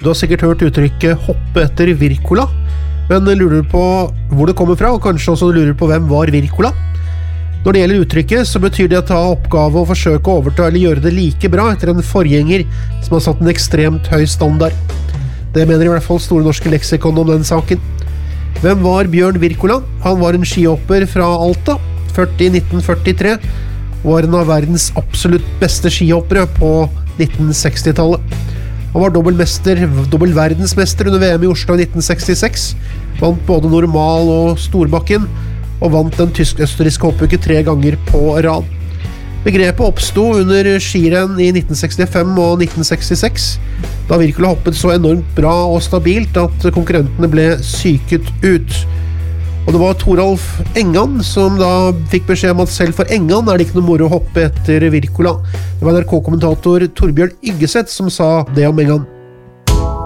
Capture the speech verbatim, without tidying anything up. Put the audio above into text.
Du har sikkert hørt uttrykket hoppe etter Wirkola, men lurer på hvor det kommer fra, og kanskje også lurer på hvem var Wirkola. Når det gjelder uttrykket, så betyr det å ta oppgave og forsøke å overta eller gjøre det like bra etter en forgjenger som har satt en ekstremt høy standard. Det mener i hvert fall Store norske leksikon om den saken. Hvem var Bjørn Wirkola? Han var en skihopper fra Alta, født i nitten førtitre, og var en av verdens absolutt beste skihoppere på nitten sekstitallet. Han var dobbeltmester, dobbeltverdensmester under V M i Oslo i nitten sekstiseks, vant både normal og storbakken, og vant den tysk-østerrikske hoppuke tre ganger på rad. Begrepet oppstod under skirenn i nitten sekstifem og nitten sekstiseks, da Wirkola hoppet så enormt bra og stabilt at konkurrentene ble syket ut. Og det var Toralf Engan som da fikk beskjed om at selv for Engan er det ikke noe moro å hoppe etter Wirkola. Det var N R K-kommentator Torbjørn Yggeseth som sa det om Engan.